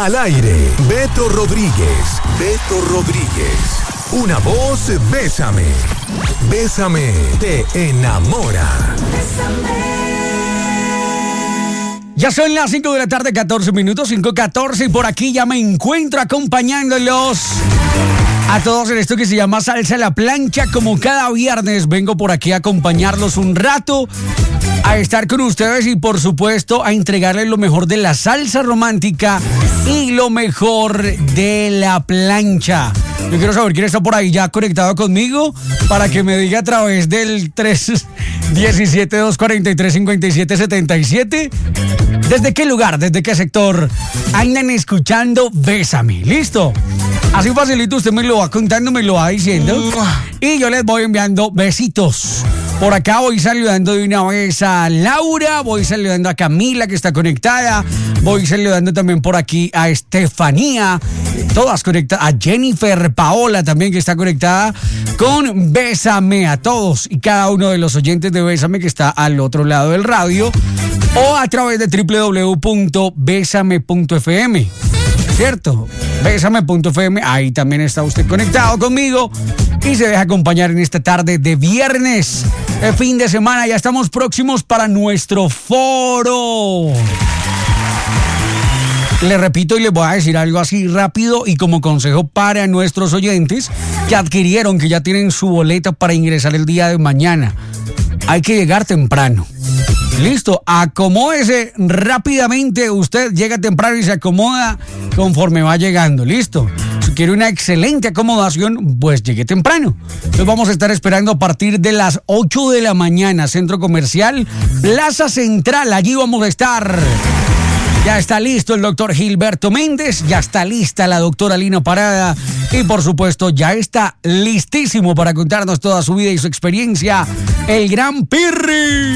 Al aire, Beto Rodríguez. Una voz, Bésame. Bésame te enamora. Ya son las 5 de la tarde, 14 minutos, 5:14, y por aquí ya me encuentro acompañándolos a todos en esto que se llama Salsa a la Plancha. Como cada viernes vengo por aquí a acompañarlos un rato, a estar con ustedes y por supuesto a entregarles lo mejor de la salsa romántica y lo mejor de la plancha. Yo quiero saber quién está por ahí ya conectado conmigo para que me diga a través del 317-243-5777 desde qué lugar, desde qué sector andan escuchando Bésame. ¿Listo? Así facilito, usted me lo va contando, me lo va diciendo y yo les voy enviando besitos. Por acá voy saludando de una vez a Laura, voy saludando a Camila que está conectada, voy saludando también por aquí a Estefanía, todas conectadas, a Jennifer, Paola también que está conectada con Bésame, a todos y cada uno de los oyentes de Bésame que está al otro lado del radio o a través de www.besame.fm. ¿Cierto? Bésame.fm, ahí también está usted conectado conmigo y se deja acompañar en esta tarde de viernes, el fin de semana. Ya estamos próximos para nuestro foro. Les repito y les voy a decir algo así rápido y como consejo para nuestros oyentes que adquirieron, que ya tienen su boleta para ingresar el día de mañana. Hay que llegar temprano. Listo, acomódese rápidamente, usted llega temprano y se acomoda conforme va llegando, listo. Si quiere una excelente acomodación, pues llegue temprano. Nos vamos a estar esperando a partir de las 8 de la mañana, Centro Comercial, Plaza Central, allí vamos a estar. Ya está listo el doctor Gilberto Méndez, ya está lista la doctora Lina Parada y por supuesto ya está listísimo para contarnos toda su vida y su experiencia, el gran Pirri.